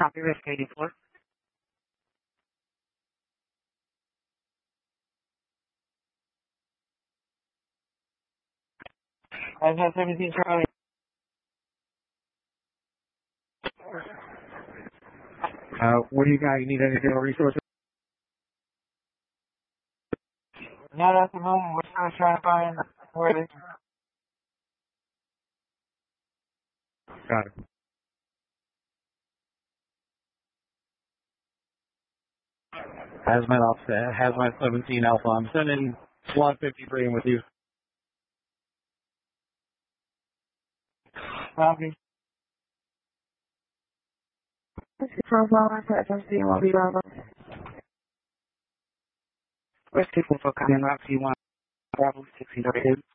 Copy, risk 84. I've had 17 Charlie. What do you got? You need any additional resources? Not at the moment. We're trying to find where they... Got it. Hazmat offset. Hazmat 17 Alpha. I'm sending SWAT 53 in with you. Copy. Profile for FMC and will be Bravo. Risk 84 copy on Route C1. Bravo 1632.